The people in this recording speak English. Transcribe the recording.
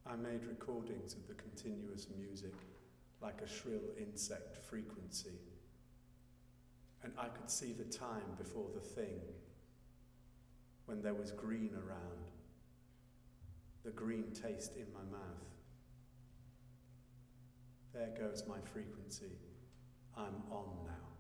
I made recordings of the continuous music like a shrill insect frequency, and I could see the time before the thing, when there was green around, the green taste in my mouth. There goes my frequency. I'm on now.